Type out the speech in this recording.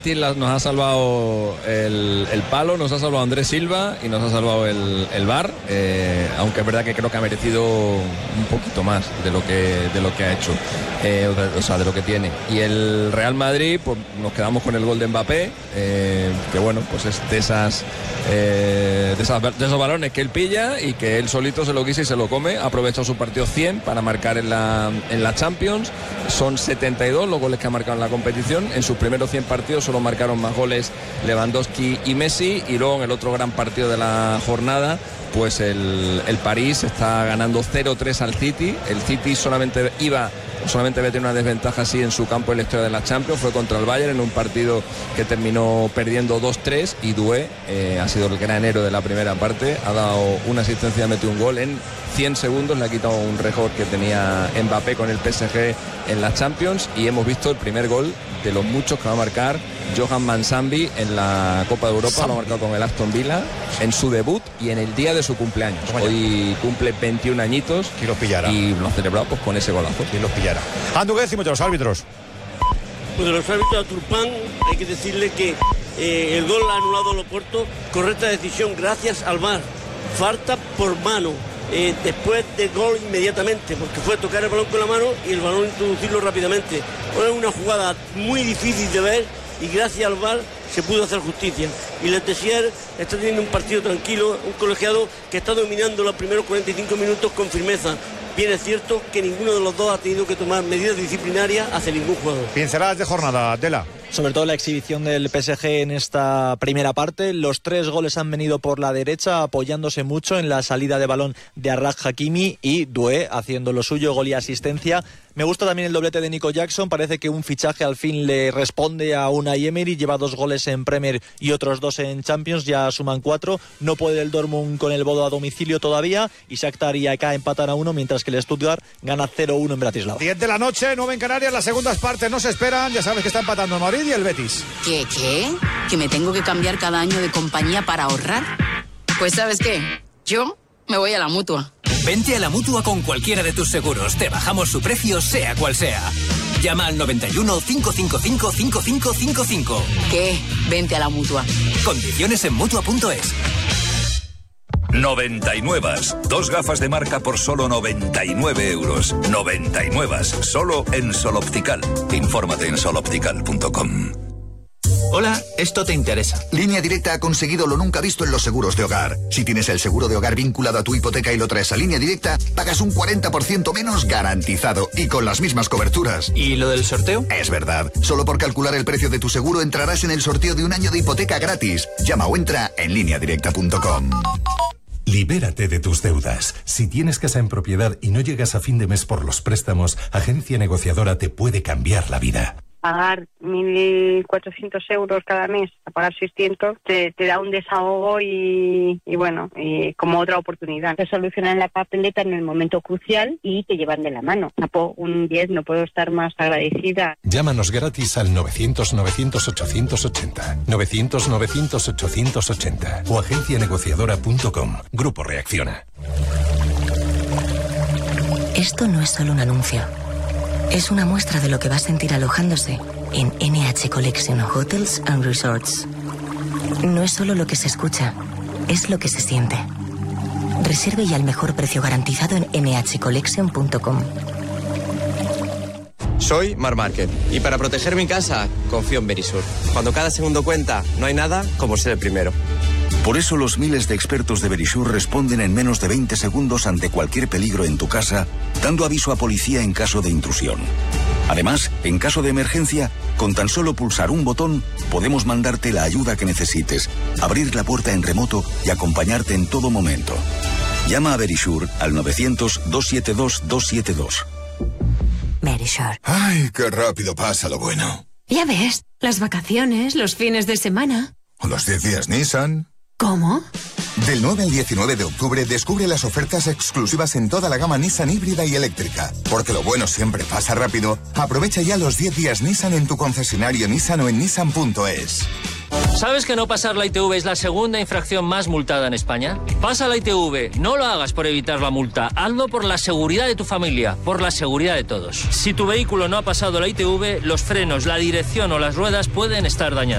Nos ha salvado el palo, nos ha salvado Andrés Silva y nos ha salvado el VAR, aunque es verdad que creo que ha merecido un poquito más de lo que ha hecho, o sea, de lo que tiene. Y el Real Madrid, pues nos quedamos con el gol de Mbappé, que bueno, pues es de esos balones que él pilla y que él solito se lo quise y se lo come. Ha aprovechado su partido 100 para marcar en la Champions. Son 72 los goles que ha marcado en la competición. En sus primeros 100 partidos solo marcaron más goles Lewandowski y Messi, y luego en el otro gran partido de la jornada, pues el París está ganando 0-3 al City. El City solamente había tenido una desventaja así en su campo en la historia de la Champions, fue contra el Bayern en un partido que terminó perdiendo 2-3, y Doué ha sido el gran héroe de la primera parte, ha dado una asistencia, ha metido un gol en 100 segundos, le ha quitado un récord que tenía Mbappé con el PSG en la Champions, y hemos visto el primer gol de los muchos que va a marcar Johan Mansambi en la Copa de Europa. Lo ha marcado con el Aston Villa en su debut y en el día de su cumpleaños. Hoy cumple 21 añitos. ¿Quién los pillará? Y lo ha celebrado pues con ese golazo. ¿Quién los pillará? Andu, ¿qué decimos de los árbitros? Pues de los árbitros, a Turpán hay que decirle que el gol ha anulado Loporto, correcta decisión gracias al VAR. Falta por mano. Después del gol inmediatamente, porque fue tocar el balón con la mano y el balón introducirlo rápidamente. Es una jugada muy difícil de ver y gracias al VAR se pudo hacer justicia. Y Letessier está teniendo un partido tranquilo, un colegiado que está dominando los primeros 45 minutos con firmeza. Bien es cierto que ninguno de los dos ha tenido que tomar medidas disciplinarias hacia ningún jugador. Pinceladas de jornada, Adela. Sobre todo la exhibición del PSG en esta primera parte. Los 3 goles han venido por la derecha, apoyándose mucho en la salida de balón de Achraf Hakimi, y Doué haciendo lo suyo, gol y asistencia. Me gusta también el doblete de Nico Jackson. Parece que un fichaje al fin le responde a Unai Emery. Lleva 2 goles en Premier y otros 2 en Champions. Ya suman 4. No puede el Dortmund con el Bodo a domicilio todavía. Y Shakhtar y AK empatan a 1, mientras que el Stuttgart gana 0-1 en Bratislava. 10 de la noche, 9 en Canarias. Las segundas partes no se esperan. Ya sabes que está empatando el Madrid y el Betis. ¿Qué? ¿Que me tengo que cambiar cada año de compañía para ahorrar? Pues ¿sabes qué? Yo me voy a la Mutua. Vente a la Mutua con cualquiera de tus seguros. Te bajamos su precio, sea cual sea. Llama al 91 555 5555. ¿Qué? Vente a la Mutua. Condiciones en Mutua.es. 99. 2 gafas de marca por solo 99 euros. 99. Solo en Sol Optical. Infórmate en soloptical.com. Hola, esto te interesa. Línea Directa ha conseguido lo nunca visto en los seguros de hogar. Si tienes el seguro de hogar vinculado a tu hipoteca y lo traes a Línea Directa, pagas un 40% menos garantizado y con las mismas coberturas. ¿Y lo del sorteo? Es verdad. Solo por calcular el precio de tu seguro entrarás en el sorteo de un año de hipoteca gratis. Llama o entra en lineadirecta.com. Libérate de tus deudas. Si tienes casa en propiedad y no llegas a fin de mes por los préstamos, Agencia Negociadora te puede cambiar la vida. Pagar 1.400 euros cada mes, a pagar 600, te da un desahogo y bueno, como otra oportunidad. Te solucionan la papeleta en el momento crucial y te llevan de la mano. Un 10, no puedo estar más agradecida. Llámanos gratis al 900-900-880, 900-900-880 o agencianegociadora.com. Grupo Reacciona. Esto no es solo un anuncio. Es una muestra de lo que va a sentir alojándose en NH Collection Hotels and Resorts. No es solo lo que se escucha, es lo que se siente. Reserve y al mejor precio garantizado en nhcollection.com. Soy Marc Márquez y para proteger mi casa confío en Verisur. Cuando cada segundo cuenta, no hay nada como ser el primero. Por eso los miles de expertos de Verisur responden en menos de 20 segundos ante cualquier peligro en tu casa, dando aviso a policía en caso de intrusión. Además, en caso de emergencia, con tan solo pulsar un botón, podemos mandarte la ayuda que necesites, abrir la puerta en remoto y acompañarte en todo momento. Llama a Verisur al 900-272-272. Verisur. ¡Ay, qué rápido pasa lo bueno! Ya ves, las vacaciones, los fines de semana. ¿O los 10 días Nissan? ¿Cómo? Del 9 al 19 de octubre descubre las ofertas exclusivas en toda la gama Nissan híbrida y eléctrica. Porque lo bueno siempre pasa rápido. Aprovecha ya los 10 días Nissan en tu concesionario Nissan o en nissan.es. ¿Sabes que no pasar la ITV es la segunda infracción más multada en España? Pasa la ITV, no lo hagas por evitar la multa, hazlo por la seguridad de tu familia, por la seguridad de todos. Si tu vehículo no ha pasado la ITV, los frenos, la dirección o las ruedas pueden estar dañados.